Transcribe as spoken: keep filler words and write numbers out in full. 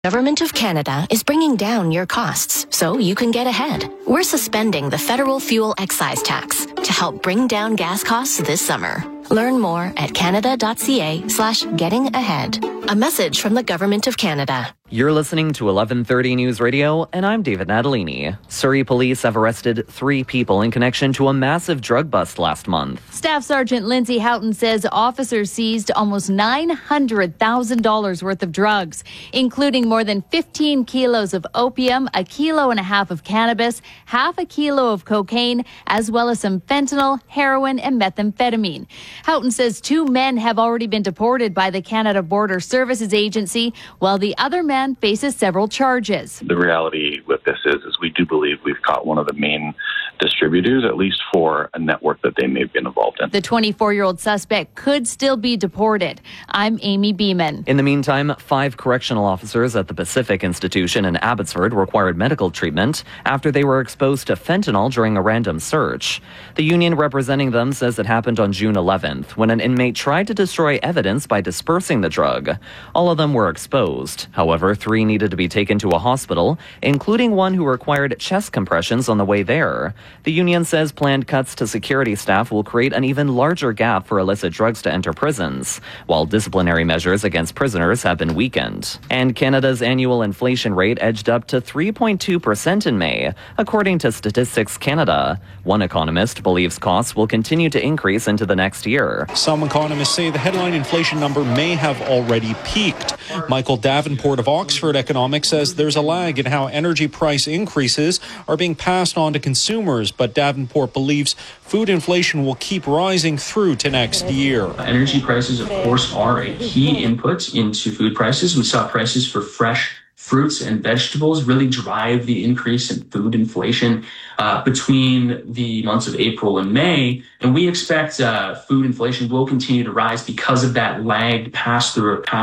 Government of Canada is bringing down your costs so you can get ahead. We're suspending the federal fuel excise tax to help bring down gas costs this summer. Learn more at canada.ca slash getting ahead. A message from the Government of Canada. You're listening to eleven thirty News Radio, and I'm David Natalini. Surrey police have arrested three people in connection to a massive drug bust last month. Staff Sergeant Lindsay Houghton says officers seized almost nine hundred thousand dollars worth of drugs, including more than fifteen kilos of opium, a kilo and a half of cannabis, half a kilo of cocaine, as well as some fentanyl, heroin, and methamphetamine. Houghton says two men have already been deported by the Canada Border Services Agency, while the other man faces several charges. The reality with this is, is we do believe we've caught one of the main distributors, at least for a network that they may have been involved in. The twenty-four-year-old suspect could still be deported. I'm Amy Beeman. In the meantime, five correctional officers at the Pacific Institution in Abbotsford required medical treatment after they were exposed to fentanyl during a random search. The union representing them says it happened on June eleventh when an inmate tried to destroy evidence by dispersing the drug. All of them were exposed. However, three needed to be taken to a hospital, including one who required chest compressions on the way there. The union says planned cuts to security staff will create an even larger gap for illicit drugs to enter prisons, while disciplinary measures against prisoners have been weakened. And Canada's annual inflation rate edged up to three point two percent in May, according to Statistics Canada. One economist believes costs will continue to increase into the next year. Some economists say the headline inflation number may have already peaked. Michael Davenport of Oxford Economics says there's a lag in how energy price increases are being passed on to consumers, but Davenport believes food inflation will keep rising through to next year. Energy prices, of course, are a key input into food prices. We saw prices for fresh fruits and vegetables really drive the increase in food inflation uh, between the months of April and May. And we expect uh, food inflation will continue to rise because of that lagged pass-through